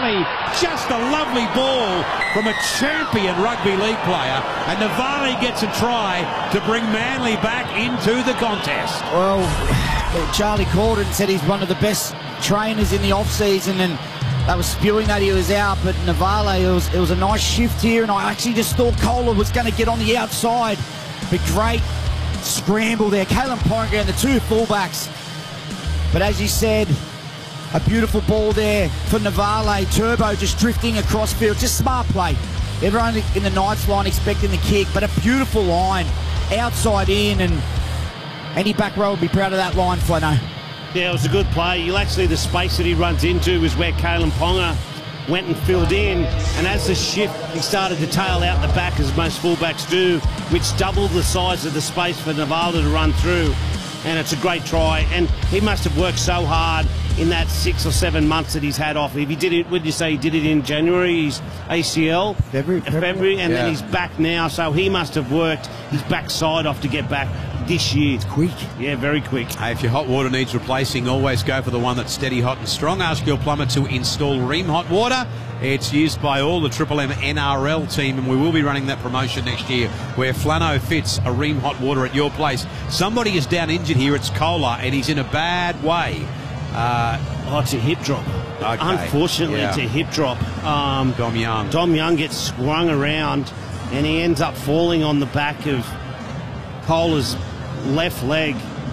Navale, just a lovely ball from a champion rugby league player, and Navale gets a try to bring Manly back into the contest. Well, Charlie called it and said he's one of the best trainers in the off-season, and they were spewing that he was out, but Navale, it was a nice shift here, and I actually just thought Kohler was going to get on the outside, but great scramble there. Kalyn Ponga and the two fullbacks. But as you said, a beautiful ball there for Navale. Turbo just drifting across field. Just smart play. Everyone in the Knights line expecting the kick, but a beautiful line outside in, and any back row will be proud of that line, Flano. Yeah, it was a good play. You'll actually, the space that he runs into was where Kalyn Ponga went and filled in, and as the shift, he started to tail out the back, as most fullbacks do, which doubled the size of the space for Navale to run through. And it's a great try, and he must have worked so hard in that 6 or 7 months that he's had off. If he did it, would you say he did it in January, his ACL? February, and then he's back now, so he must have worked his backside off to get back this year. It's quick. Yeah, very quick. Hey, if your hot water needs replacing, always go for the one that's steady, hot and strong. Ask your plumber to install Ream Hot Water. It's used by all the Triple M NRL team, and we will be running that promotion next year where Flano fits a Ream Hot Water at your place. Somebody is down injured here. It's Kohler, and he's in a bad way. It's a hip drop. Okay. Unfortunately, it's a hip drop. Dom Young. Dom Young gets swung around, and he ends up falling on the back of Kohler's left leg.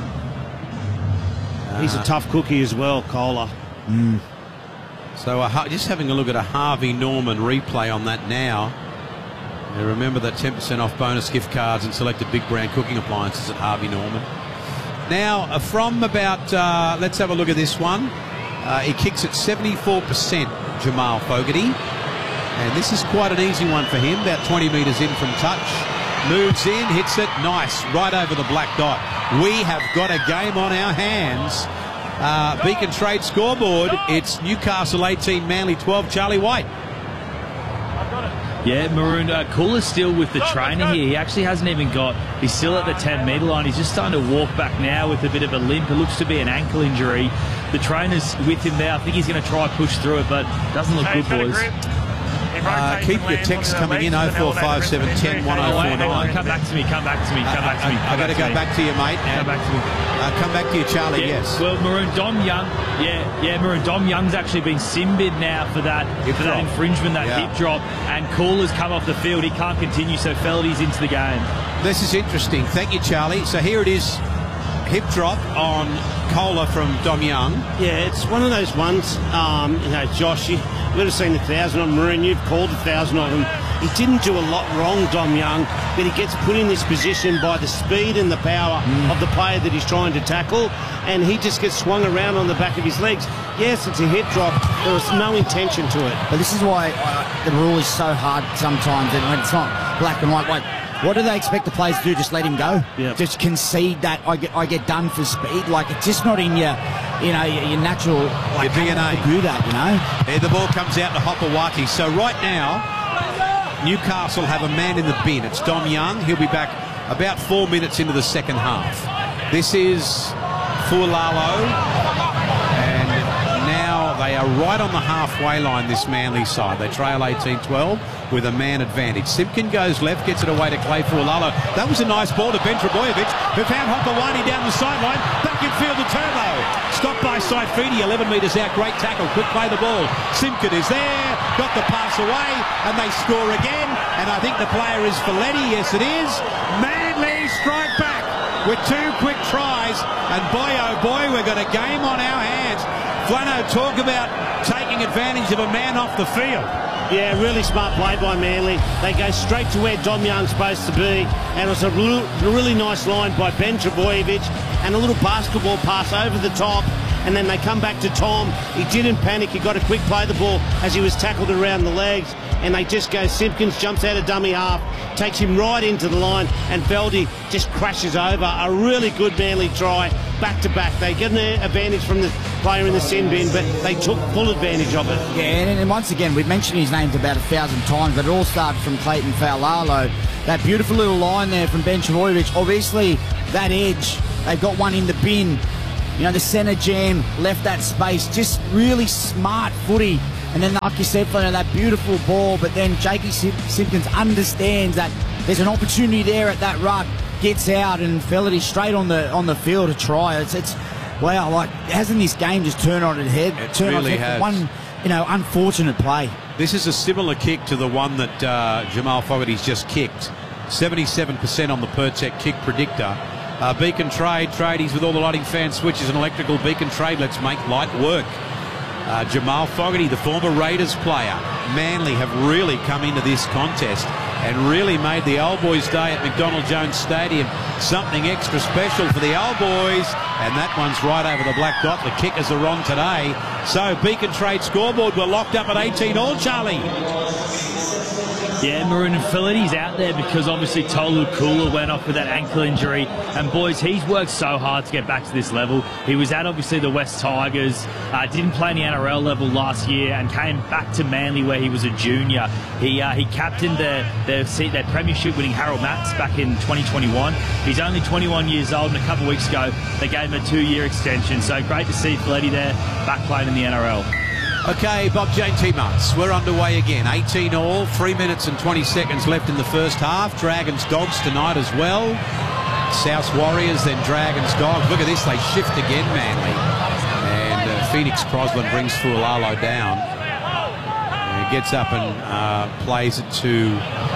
He's a tough cookie as well, Kohler. So just having a look at a Harvey Norman replay on that now. Now remember that 10% off bonus gift cards and selected big brand cooking appliances at Harvey Norman. Now from about, let's have a look at this one. He kicks at 74%, Jamal Fogarty. And this is quite an easy one for him, about 20 metres in from touch. Moves in, hits it, nice, right over the black dot. We have got a game on our hands. Beacon Trade scoreboard, it's Newcastle 18, Manly 12, Charlie White. Yeah, Maroon, Kohler's still with the trainer here. He actually hasn't even got, he's still at the 10-metre line. He's just starting to walk back now with a bit of a limp. It looks to be an ankle injury. The trainer's with him there. I think he's going to try push through it, but doesn't look good, boys. Keep your texts coming in, 0457 10 1049. Come back to me, come back to me, come back to me. I've got to go back to you, mate. Come back to me. Come back to you, Charlie, Yeah, yes. well, Maroon, Dom Young, Maroon, Dom Young's actually been simbid now for that infringement, that hip drop, and Kohler's come off the field. He can't continue, so Feldy's into the game. This is interesting. Thank you, Charlie. So here it is, hip drop on Kohler from Dom Young. Yeah, it's one of those ones, Josh, you would have seen 1,000 of them. Maroon, you've called 1,000 of them. He didn't do a lot wrong, Dom Young, but he gets put in this position by the speed and the power of the player that he's trying to tackle, and he just gets swung around on the back of his legs. Yes, it's a hip drop. There was no intention to it. But this is why the rule is so hard sometimes, and when it's not black and white, like, what do they expect the players to do? Just let him go? Yep. Just concede that I get done for speed? Like, it's just not in your natural, like, your DNA to do that, There, the ball comes out to Hopewaki. So right now, Newcastle have a man in the bin. It's Dom Young. He'll be back about 4 minutes into the second half. This is Fualalo, and now they are right on the halfway line, this Manly side. They trail 18-12 with a man advantage. Simpkin goes left, gets it away to Clay Fualalo. That was a nice ball to Ben Trebojevic, who found Hopewani down the sideline. Back in field to Turbo. Stopped by Saifidi, 11 metres out. Great tackle. Quick play the ball. Simpkin is there. Got the pass away, and they score again. And I think the player is Folletti. Yes, it is. Manly strike back with 2 quick tries. And boy, oh boy, we've got a game on our hands. Flano, talk about taking advantage of a man off the field. Yeah, really smart play by Manly. They go straight to where Dom Young's supposed to be, and it was a really nice line by Ben Trebojevic, and a little basketball pass over the top, and then they come back to Tom. He didn't panic. He got a quick play the ball as he was tackled around the legs, and they just go. Simpkins jumps out of dummy half, takes him right into the line, and Feldy just crashes over. A really good Manly try, back to back. They get an advantage from the player in the sin bin, but they took full advantage of it. Yeah, and once again, we've mentioned his names about 1,000 times, but it all started from Clayton Fualalo. That beautiful little line there from Ben Trebojevic. Obviously, that edge, they've got one in the bin. The centre jam left that space. Just really smart footy And then, like you said, Flano, that beautiful ball, but then Jakey Simpkins understands that there's an opportunity there at that ruck, gets out, and Felity straight on the field to try. It's wow, like, hasn't this game just turned on its head? It really has. One, unfortunate play. This is a similar kick to the one that Jamal Fogarty's just kicked. 77% on the Pertec kick predictor. Beacon tradies with all the lighting fan switches and electrical Beacon trade. Let's make light work. Jamal Fogarty, the former Raiders player, Manly have really come into this contest and really made the Old Boys Day at McDonald Jones Stadium something extra special for the Old Boys, and that one's right over the black dot. The kickers are on today. So Beacon Trade scoreboard, we're locked up at 18-all, Charlie. Yeah, Maroon and Felity's out there because obviously Tolu Kula went off with that ankle injury. And boys, he's worked so hard to get back to this level. He was at obviously the West Tigers, didn't play in the NRL level last year and came back to Manly where he was a junior. He captained their premiership winning Harold Matts back in 2021. He's only 21 years old, and a couple of weeks ago they gave him a 2-year extension. So great to see Felity there back playing in the NRL. Okay, Bob Jane T-Marts, we're underway again. 18-all, 3 minutes and 20 seconds left in the first half. Dragons Dogs tonight as well. South Warriors, then Dragons Dogs. Look at this, they shift again, Manly. And Phoenix Crosland brings Fualalo down. He gets up and plays it to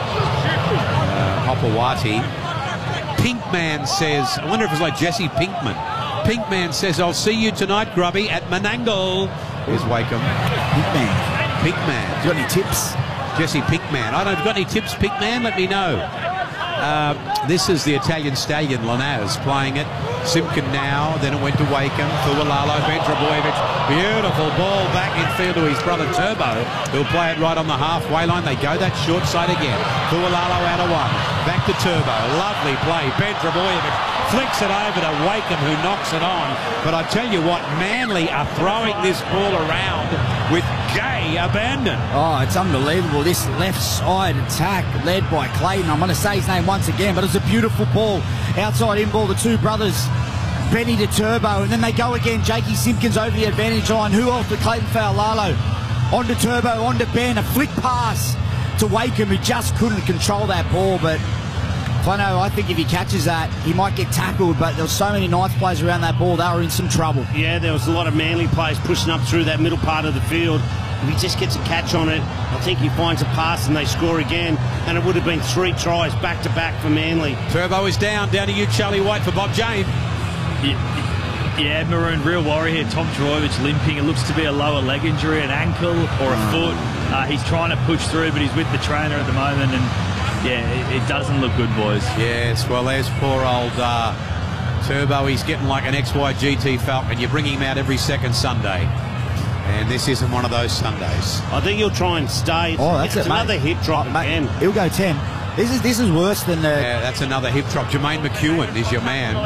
Hopewati. Pinkman says, I wonder if it's like Jesse Pinkman. Pinkman says, I'll see you tonight, Grubby, at Menangle. Here's Wakeham. Pinkman. You got any tips? Jesse Pinkman. I don't know if you've got any tips, Pinkman? Let me know. This is the Italian stallion, Lanaz, playing it. Simpkin now, then it went to Wakeham. Fualalo, Ben Trebojevic. Beautiful ball back in field to his brother Turbo, who'll play it right on the halfway line. They go that short side again. Fualalo out of one. Back to Turbo. Lovely play. Ben Trebojevic flicks it over to Wakeham, who knocks it on. But I tell you what, Manly are throwing this ball around with gay abandon. Oh, it's unbelievable. This left side attack led by Clayton. I'm going to say his name once again, but it's a beautiful ball. Outside in ball, the two brothers, Benny to Turbo, and then they go again. Jakey Simpkins over the advantage line. Who else but Clayton Fualalo? On to Turbo, on to Ben. A flick pass to Wakeham, who just couldn't control that ball, but Flano, I think if he catches that, he might get tackled, but there were so many Knights players around that ball, they were in some trouble. Yeah, there was a lot of Manly players pushing up through that middle part of the field. If he just gets a catch on it, I think he finds a pass and they score again, and it would have been 3 tries back-to-back for Manly. Turbo is down to you, Charlie White, for Bob Jane. Yeah, Maroon, real worry here. Tom Trbojevic limping. It looks to be a lower leg injury, an ankle or a foot. He's trying to push through, but he's with the trainer at the moment, and yeah, it doesn't look good, boys. Yes, well, there's poor old Turbo. He's getting like an XYGT Falcon. You bring him out every second Sunday. And this isn't one of those Sundays. I think he'll try and stay. Oh, that's it's another hip drop again. He'll go 10. This is worse than the... Yeah, that's another hip drop. Jermaine McEwen is your man.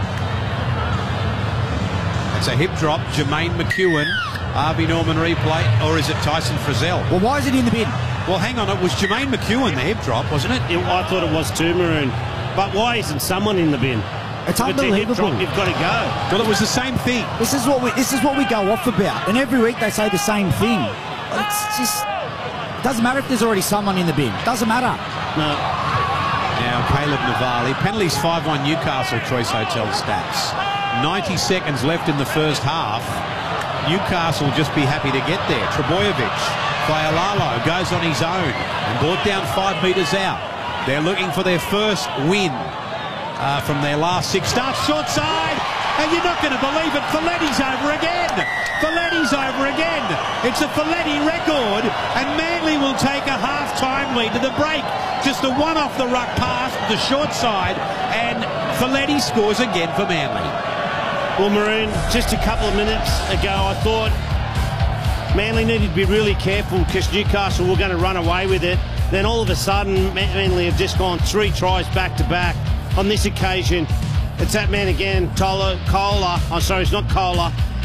It's a hip drop. Jermaine McEwen. Harvey Norman replay. Or is it Tyson Frizzell? Well, why is it in the bin? Well, hang on. It was Jermaine McEwen, the hip drop, wasn't it? I thought it was too, Maroon. But why isn't someone in the bin? It's unbelievable. Drop, you've got to go. Well, it was the same thing. This is what we go off about, and every week they say the same thing. It's just, it doesn't matter if there's already someone in the bin. Doesn't matter. No. Now Caleb Navali, penalties 5-1 Newcastle Choice Hotel stats. 90 seconds left in the first half. Newcastle will just be happy to get there. Trebojevic, Fualalo goes on his own and brought down 5 metres out. They're looking for their first win from their last 6 starts. Short side, and you're not going to believe it. Feleti's over again. Feleti's over again. It's a Feleti record, and Manly will take a half-time lead to the break. Just a one off the ruck pass, the short side, and Feleti scores again for Manly. Well, Maroon, just a couple of minutes ago, I thought Manly needed to be really careful because Newcastle were going to run away with it. Then all of a sudden, Manly have just gone 3 tries back-to-back. On this occasion, it's that man again, Kola. Oh, sorry, it's not Kola.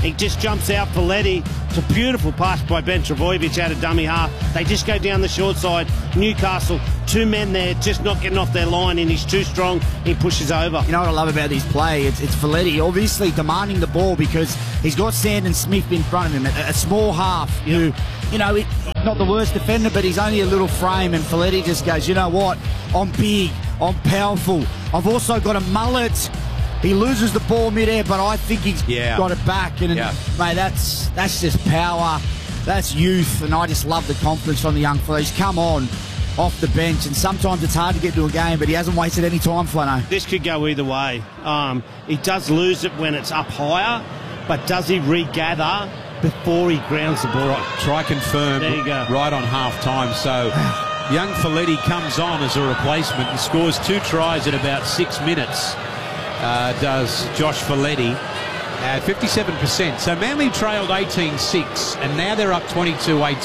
He just jumps out for Letty. It's a beautiful pass by Ben Trbojevic out of dummy half. They just go down the short side. Newcastle, 2 men there, just not getting off their line, and he's too strong. He pushes over. You know what I love about this play? It's Folletti obviously demanding the ball because he's got Sandon Smith in front of him, a small half who, you know, not the worst defender, but he's only a little frame, and Folletti just goes, you know what? I'm big, I'm powerful. I've also got a mullet. He loses the ball mid-air, but I think he's got it back. And mate, that's just power. That's youth, and I just love the confidence from the young fella. He's come on off the bench, and sometimes it's hard to get to a game, but he hasn't wasted any time, Flano. This could go either way. He does lose it when it's up higher, but does he regather before he grounds the ball? Try confirm. There you go. Right on half-time. So young Folletti comes on as a replacement and scores 2 tries in about 6 minutes. Does Josh Folletti at 57%. So Manly trailed 18-6, and now they're up 22-18.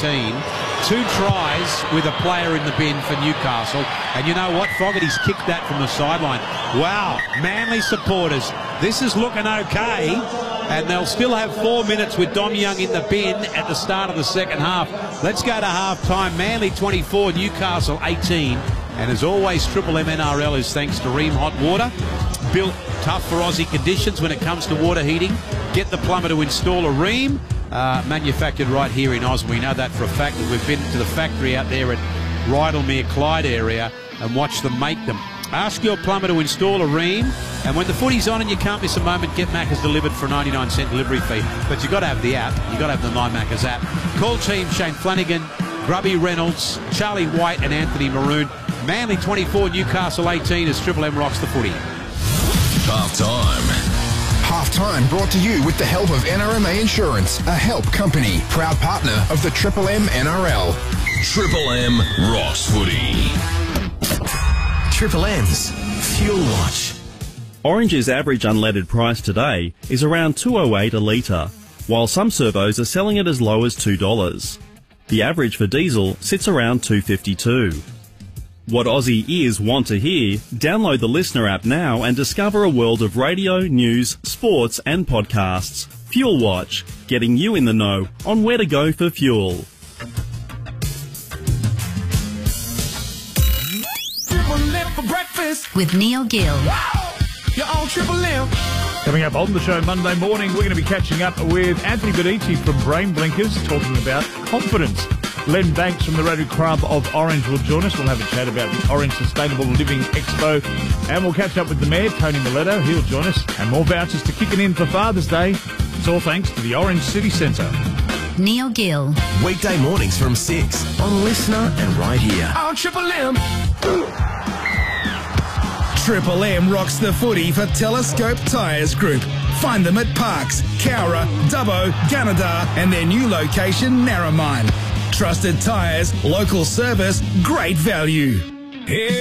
2 tries with a player in the bin for Newcastle. And you know what? Fogarty's kicked that from the sideline. Wow, Manly supporters, this is looking okay. And they'll still have 4 minutes with Dom Young in the bin at the start of the second half. Let's go to half-time. Manly 24, Newcastle 18. And as always, Triple M NRL is thanks to Rheem Hot Water. Built tough for Aussie conditions when it comes to water heating. Get the plumber to install a Rheem. Manufactured right here in Oz. We know that for a fact. We've been to the factory out there at Rydalmere, Clyde area and watched them make them. Ask your plumber to install a Rheem, and when the footy's on and you can't miss a moment, Get Macca's delivered for a 99-cent delivery fee. But you've got to have the app. You've got to have the My Macca's app. Call team Shane Flanagan, Grubby Reynolds, Charlie White and Anthony Maroon. Manly 24, Newcastle 18 as Triple M rocks the footy. Half-time. Half-time brought to you with the help of NRMA Insurance, a help company, proud partner of the Triple M NRL. Triple M rocks footy. Triple M's Fuel Watch. Orange's average unleaded price today is around $2.08 a litre, while some servos are selling it as low as $2. The average for diesel sits around $2.52. What Aussie ears want to hear? Download the Listener app now and discover a world of radio, news, sports and podcasts. Fuel Watch, getting you in the know on where to go for fuel. Triple M for breakfast with Neil Gill. Wow. You're on Triple M. Coming up on the show Monday morning, we're going to be catching up with Anthony Benici from Brain Blinkers, talking about confidence. Len Banks from the Rotary Club of Orange will join us. We'll have a chat about the Orange Sustainable Living Expo. And we'll catch up with the Mayor, Tony Miletto. He'll join us. And more vouchers to kick it in for Father's Day. It's all thanks to the Orange City Centre. Neil Gill. Weekday mornings from 6 on Listener and right here. On Triple M. Triple M rocks the footy for Telescope Tyres Group. Find them at Parks, Cowra, Dubbo, Gunnedah and their new location, Narromine. Trusted tyres, local service, great value. Here